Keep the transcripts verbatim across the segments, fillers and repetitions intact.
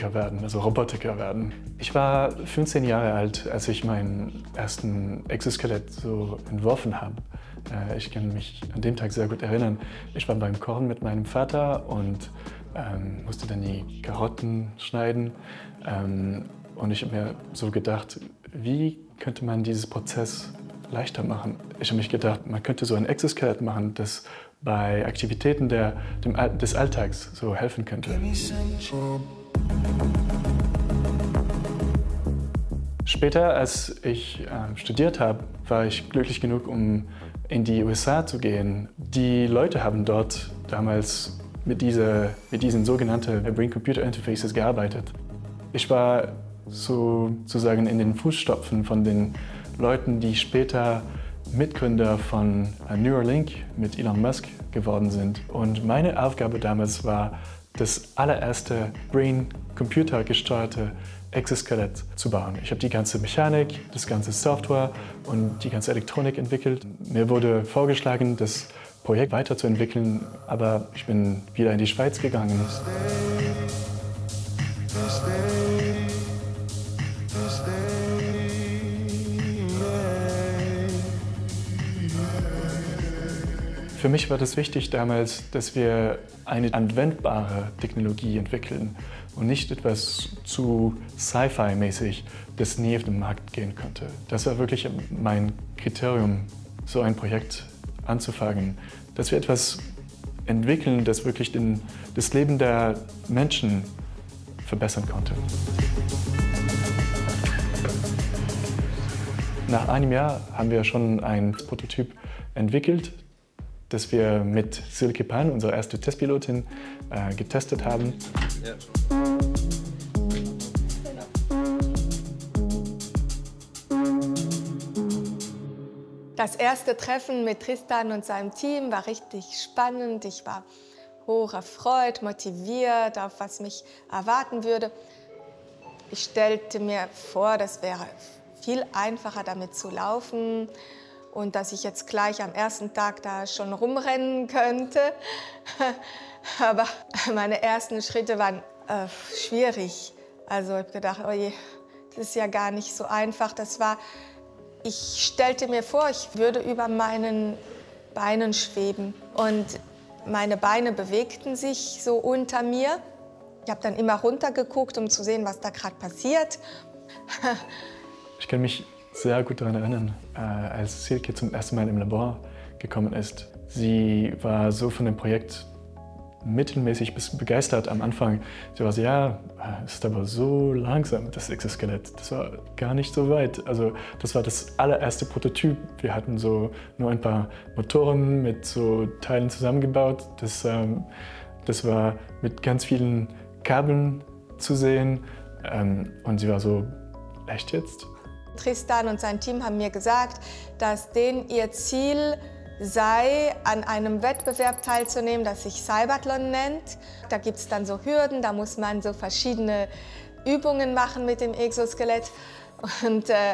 Bioniker werden, also Robotiker werden. Ich war fünfzehn Jahre alt, als ich meinen ersten Exoskelett so entworfen habe. Ich kann mich an dem Tag sehr gut erinnern. Ich war beim Kochen mit meinem Vater und ähm, musste dann die Karotten schneiden. Ähm, und ich habe mir so gedacht, wie könnte man dieses Prozess leichter machen? Ich habe mich gedacht, man könnte so ein Exoskelett machen, das bei Aktivitäten der, dem, des Alltags so helfen könnte. Später, als ich äh, studiert habe, war ich glücklich genug, um in die U S A zu gehen. Die Leute haben dort damals mit, dieser, mit diesen sogenannten Brain-Computer Interfaces gearbeitet. Ich war so, sozusagen in den Fußstapfen von den Leuten, die später Mitgründer von Neuralink mit Elon Musk geworden sind. Und meine Aufgabe damals war, das allererste Brain-Computer gesteuerte Exoskelett zu bauen. Ich habe die ganze Mechanik, das ganze Software und die ganze Elektronik entwickelt. Mir wurde vorgeschlagen, das Projekt weiterzuentwickeln, aber ich bin wieder in die Schweiz gegangen. Für mich war das wichtig damals, dass wir eine anwendbare Technologie entwickeln und nicht etwas zu Sci-Fi-mäßig, das nie auf den Markt gehen könnte. Das war wirklich mein Kriterium, so ein Projekt anzufangen, dass wir etwas entwickeln, das wirklich den, das Leben der Menschen verbessern konnte. Nach einem Jahr haben wir schon ein Prototyp entwickelt, das wir mit Silke Pan, unsere erste Testpilotin, äh, getestet haben. Ja. Das erste Treffen mit Tristan und seinem Team war richtig spannend. Ich war hoch erfreut, motiviert auf was mich erwarten würde. Ich stellte mir vor, das wäre viel einfacher, damit zu laufen. Und dass ich jetzt gleich am ersten Tag da schon rumrennen könnte. Aber meine ersten Schritte waren äh, schwierig. Also ich habe gedacht, oh je, das ist ja gar nicht so einfach. Das war, ich stellte mir vor, ich würde über meinen Beinen schweben. Und meine Beine bewegten sich so unter mir. Ich habe dann immer runtergeguckt, um zu sehen, was da gerade passiert. Ich kann mich sehr gut daran erinnern, äh, als Silke zum ersten Mal im Labor gekommen ist. Sie war so von dem Projekt mittelmäßig bis begeistert am Anfang. Sie war so, ja, es ist aber so langsam, das Exoskelett. Das war gar nicht so weit. Also das war das allererste Prototyp. Wir hatten so nur ein paar Motoren mit so Teilen zusammengebaut. Das, ähm, das war mit ganz vielen Kabeln zu sehen. Ähm, und sie war so, echt jetzt? Tristan und sein Team haben mir gesagt, dass denen ihr Ziel sei, an einem Wettbewerb teilzunehmen, das sich Cybathlon nennt. Da gibt es dann so Hürden, da muss man so verschiedene Übungen machen mit dem Exoskelett. Und äh,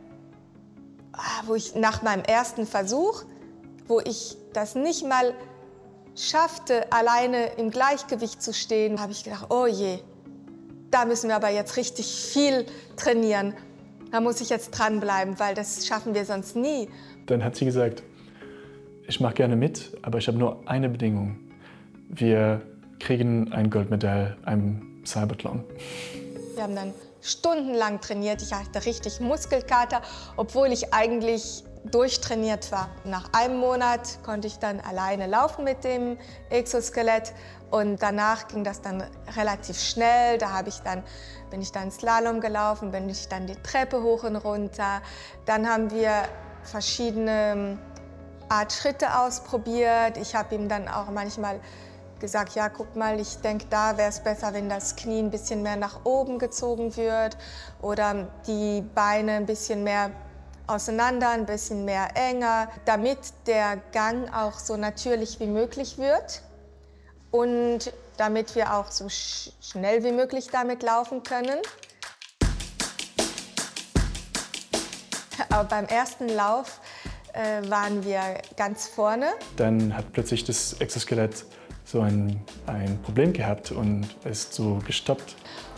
wo ich nach meinem ersten Versuch, wo ich das nicht mal schaffte, alleine im Gleichgewicht zu stehen, habe ich gedacht, oh je, da müssen wir aber jetzt richtig viel trainieren. Da muss ich jetzt dranbleiben, weil das schaffen wir sonst nie. Dann hat sie gesagt, ich mache gerne mit, aber ich habe nur eine Bedingung. Wir kriegen ein Goldmedaille am Cybathlon. Wir haben dann stundenlang trainiert. Ich hatte richtig Muskelkater, obwohl ich eigentlich durchtrainiert war. Nach einem Monat konnte ich dann alleine laufen mit dem Exoskelett und danach ging das dann relativ schnell. Da habe ich dann, bin ich dann Slalom gelaufen, bin ich dann die Treppe hoch und runter. Dann haben wir verschiedene Art Schritte ausprobiert. Ich habe ihm dann auch manchmal gesagt, ja, guck mal, ich denke, da wäre es besser, wenn das Knie ein bisschen mehr nach oben gezogen wird oder die Beine ein bisschen mehr auseinander, ein bisschen mehr enger, damit der Gang auch so natürlich wie möglich wird und damit wir auch so sch schnell wie möglich damit laufen können. Aber beim ersten Lauf äh, waren wir ganz vorne. Dann hat plötzlich das Exoskelett so ein, ein Problem gehabt und ist so gestoppt.